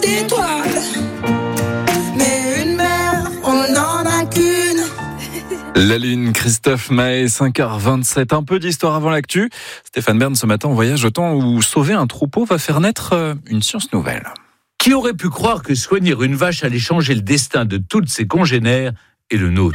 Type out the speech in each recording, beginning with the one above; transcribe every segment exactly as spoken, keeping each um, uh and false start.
d'étoiles. Mais une mère, on n'en a qu'une. La Lune, Christophe Maé, cinq heures vingt-sept. Un peu d'histoire avant l'actu. Stéphane Bern, ce matin, on voyage au temps où sauver un troupeau va faire naître une science nouvelle. Qui aurait pu croire que soigner une vache allait changer le destin de toutes ses congénères et le nôtre ?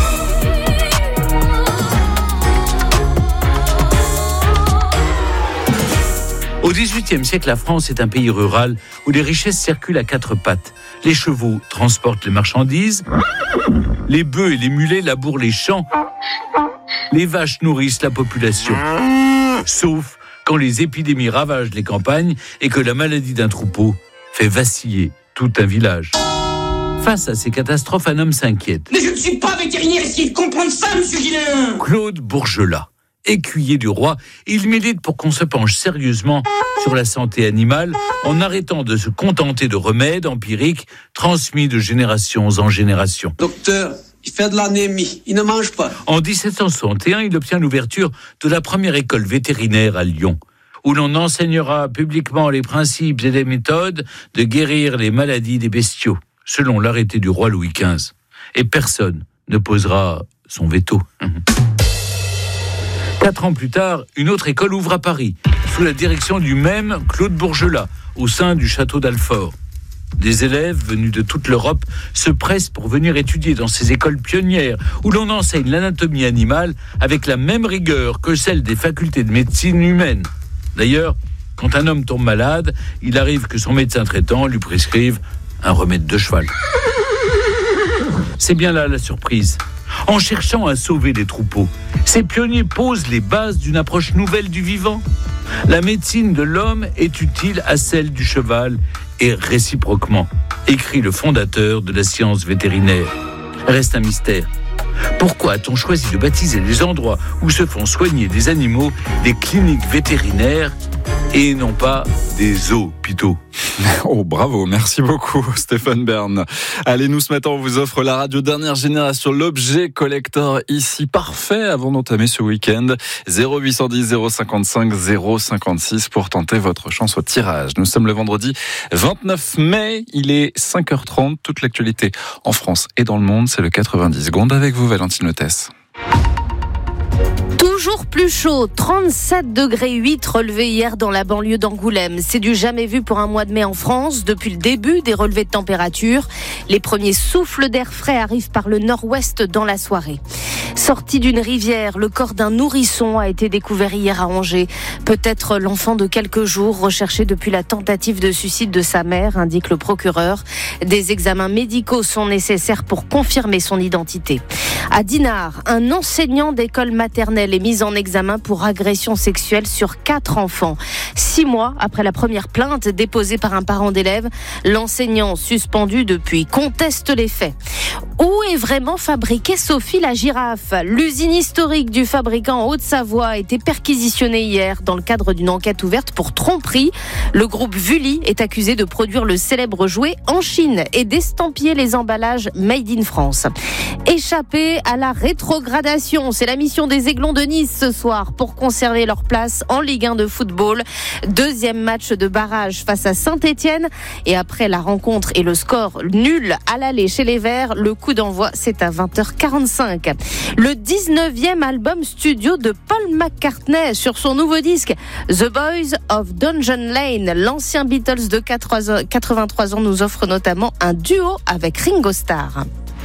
Au dix-huitième siècle, la France est un pays rural où les richesses circulent à quatre pattes. Les chevaux transportent les marchandises, les bœufs et les mulets labourent les champs, les vaches nourrissent la population. Sauf quand les épidémies ravagent les campagnes et que la maladie d'un troupeau fait vaciller tout un village. Face à ces catastrophes, un homme s'inquiète. Mais je ne suis pas vétérinaire, essayez de comprendre ça, monsieur Guillain. Claude Bourgelat, écuyer du roi, il milite pour qu'on se penche sérieusement sur la santé animale en arrêtant de se contenter de remèdes empiriques transmis de génération en génération. Docteur, il fait de l'anémie, il ne mange pas. En dix-sept cent soixante et un, il obtient l'ouverture de la première école vétérinaire à Lyon, où l'on enseignera publiquement les principes et les méthodes de guérir les maladies des bestiaux, selon l'arrêté du roi Louis quinze. Et personne ne posera son veto. Quatre ans plus tard, une autre école ouvre à Paris, sous la direction du même Claude Bourgelat, au sein du château d'Alfort. Des élèves venus de toute l'Europe se pressent pour venir étudier dans ces écoles pionnières, où l'on enseigne l'anatomie animale avec la même rigueur que celle des facultés de médecine humaine. D'ailleurs, quand un homme tombe malade, il arrive que son médecin traitant lui prescrive un remède de cheval. C'est bien là la surprise. En cherchant à sauver les troupeaux, ces pionniers posent les bases d'une approche nouvelle du vivant. La médecine de l'homme est utile à celle du cheval et réciproquement, écrit le fondateur de la science vétérinaire. Reste un mystère. Pourquoi a-t-on choisi de baptiser les endroits où se font soigner des animaux des cliniques vétérinaires et non pas des hôpitaux? Oh, bravo, merci beaucoup Stéphane Bern. Allez, nous ce matin on vous offre la radio dernière génération, l'objet collector ici, parfait avant d'entamer ce week-end. zéro huit cent dix zéro cinquante-cinq zéro cinquante-six pour tenter votre chance au tirage. Nous sommes le vendredi vingt-neuf mai, il est cinq heures trente, toute l'actualité en France et dans le monde, c'est le quatre-vingt-dix secondes avec vous Valentine Hôtesse. Toujours plus chaud, trente-sept degrés huit relevés hier dans la banlieue d'Angoulême. C'est du jamais vu pour un mois de mai en France. Depuis le début des relevés de température, les premiers souffles d'air frais arrivent par le nord-ouest dans la soirée. Sorti d'une rivière, le corps d'un nourrisson a été découvert hier à Angers. Peut-être l'enfant de quelques jours recherché depuis la tentative de suicide de sa mère, indique le procureur. Des examens médicaux sont nécessaires pour confirmer son identité. À Dinard, un enseignant d'école maternelle est mis en examen pour agression sexuelle sur quatre enfants. Six mois après la première plainte déposée par un parent d'élève, l'enseignant suspendu depuis conteste les faits. Où est vraiment fabriquée Sophie la girafe ? L'usine historique du fabricant en Haute-Savoie a été perquisitionnée hier dans le cadre d'une enquête ouverte pour tromperie. Le groupe Vully est accusé de produire le célèbre jouet en Chine et d'estampiller les emballages Made in France. Échapper à la rétrogradation, c'est la mission des Aiglons de Nice ce soir pour conserver leur place en Ligue un de football. Deuxième match de barrage face à Saint-Étienne et après la rencontre et le score nul à l'aller chez les Verts, le coup d'envoi c'est à vingt heures quarante-cinq. Le dix-neuvième album studio de Paul McCartney sur son nouveau disque The Boys of Dungeon Lane. L'ancien Beatles de quatre-vingt-trois ans nous offre notamment un duo avec Ringo Starr.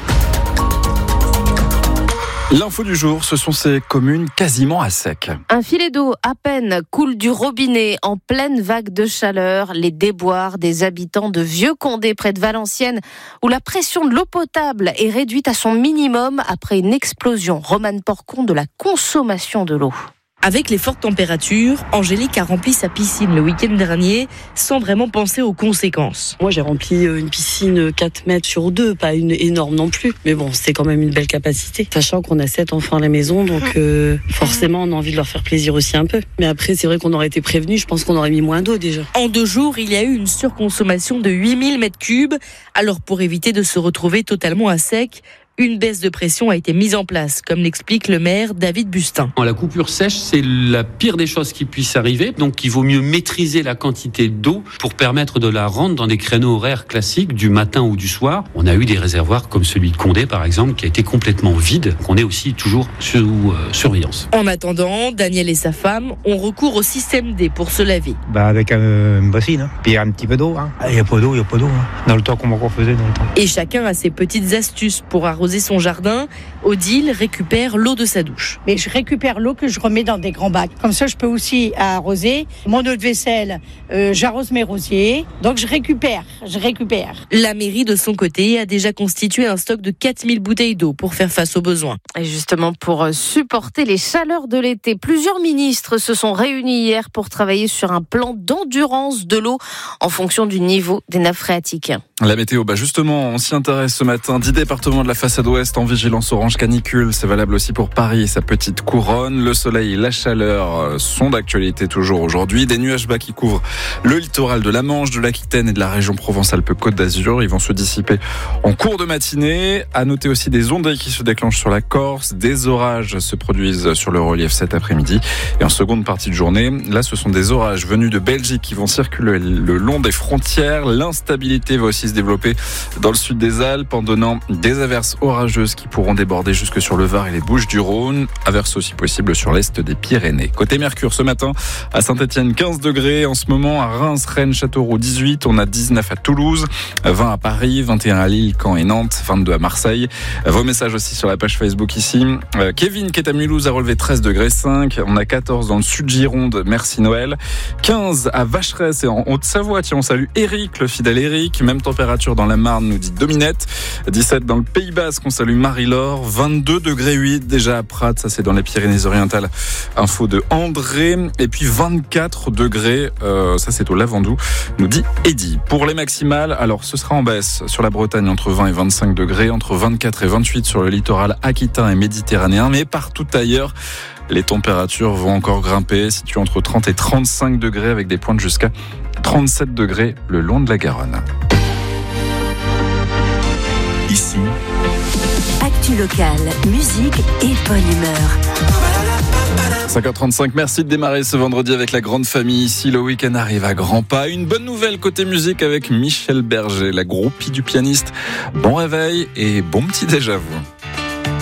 L'info du jour, ce sont ces communes quasiment à sec. Un filet d'eau à peine coule du robinet en pleine vague de chaleur. Les déboires des habitants de Vieux-Condé près de Valenciennes où la pression de l'eau potable est réduite à son minimum après une explosion. Romane Porcon de la consommation de l'eau. Avec les fortes températures, Angélique a rempli sa piscine le week-end dernier sans vraiment penser aux conséquences. Moi, j'ai rempli une piscine quatre mètres sur deux, pas une énorme non plus. Mais bon, c'est quand même une belle capacité. Sachant qu'on a sept enfants à la maison, donc euh, forcément, on a envie de leur faire plaisir aussi un peu. Mais après, c'est vrai qu'on aurait été prévenus, je pense qu'on aurait mis moins d'eau déjà. En deux jours, il y a eu une surconsommation de huit mille mètres cubes. Alors, pour éviter de se retrouver totalement à sec, Une baisse de pression a été mise en place, comme l'explique le maire David Bustin. La coupure sèche, c'est la pire des choses qui puisse arriver. Donc, il vaut mieux maîtriser la quantité d'eau pour permettre de la rendre dans des créneaux horaires classiques du matin ou du soir. On a eu des réservoirs comme celui de Condé, par exemple, qui a été complètement vide. On est aussi toujours sous euh, surveillance. En attendant, Daniel et sa femme ont recours au système D pour se laver. Bah avec euh, une bassine, hein. Puis un petit peu d'eau. Hein. Il n'y a pas d'eau, il n'y a pas d'eau. Hein. Dans le temps qu'on m'en faisait, dans le temps. Et chacun a ses petites astuces pour arroser son jardin. Odile récupère l'eau de sa douche. Mais je récupère l'eau que je remets dans des grands bacs. Comme ça, je peux aussi arroser mon eau de vaisselle. Euh, j'arrose mes rosiers. Donc, je récupère, je récupère. La mairie, de son côté, a déjà constitué un stock de quatre mille bouteilles d'eau pour faire face aux besoins. Et justement, pour supporter les chaleurs de l'été, plusieurs ministres se sont réunis hier pour travailler sur un plan d'endurance de l'eau en fonction du niveau des nappes phréatiques. La météo, bah justement, on s'y intéresse ce matin. dix départements de la façade ouest en vigilance orange canicule. C'est valable aussi pour Paris et sa petite couronne. Le soleil et la chaleur sont d'actualité toujours aujourd'hui. Des nuages bas qui couvrent le littoral de la Manche, de l'Aquitaine et de la région Provence-Alpes-Côte d'Azur. Ils vont se dissiper en cours de matinée. À noter aussi des ondées qui se déclenchent sur la Corse. Des orages se produisent sur le relief cet après-midi. Et en seconde partie de journée, là, ce sont des orages venus de Belgique qui vont circuler le long des frontières. L'instabilité va aussi se développer dans le sud des Alpes en donnant des averses orageuses qui pourront déborder jusque sur le Var et les Bouches-du-Rhône. Averses aussi possibles sur l'est des Pyrénées. Côté Mercure, ce matin, à Saint-Étienne, quinze degrés. En ce moment, à Reims, Rennes, Châteauroux, dix-huit. On a dix-neuf à Toulouse, vingt à Paris, vingt et un à Lille, Caen et Nantes, vingt-deux à Marseille. Vos messages aussi sur la page Facebook ici. Kevin, qui est à Mulhouse, a relevé treize degrés cinq. On a quatorze dans le sud Gironde. Merci Noël. quinze à Vacheresse et en Haute-Savoie. Tiens, on salue Eric, le fidèle Eric. Même température dans la Marne, nous dit Dominette. dix-sept dans le Pays Basque, on salue Marie-Laure. vingt-deux degrés huit déjà à Prat, ça c'est dans les Pyrénées-Orientales. Info de André. Et puis vingt-quatre degrés, euh, ça c'est au Lavandou, nous dit Eddy. Pour les maximales, alors ce sera en baisse sur la Bretagne entre vingt et vingt-cinq degrés, entre vingt-quatre et vingt-huit sur le littoral aquitain et méditerranéen, mais partout ailleurs, les températures vont encore grimper, situées entre trente et trente-cinq degrés avec des pointes jusqu'à trente-sept degrés le long de la Garonne. Ici, actu local, musique et bonne humeur. cinq heures trente-cinq, merci de démarrer ce vendredi avec la grande famille. Ici, le week-end arrive à grands pas. Une bonne nouvelle côté musique avec Michel Berger, la groupie du pianiste. Bon réveil et bon petit déj à vous.